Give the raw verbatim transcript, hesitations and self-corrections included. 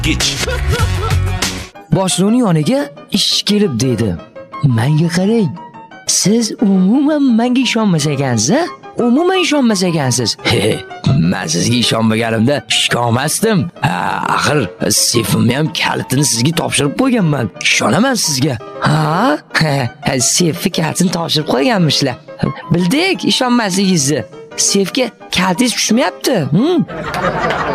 Kech. Boshliqning yoniga ish kelib dedi. Menga qarang. Siz umuman menga ishonmas ekansiz, a? Umuman ishonmas ekansiz. Men sizga ishonmaganimda ishga olmasdim. Ha, axir seyfimni ham kalitini sizga topshirib qo'yganman. Ishonaman sizga. Ha? Seyfni kalitini topshirib qo'yganmishlar. Bildik ishonmasligingizni. Seyfga kaltingiz tushmayapti.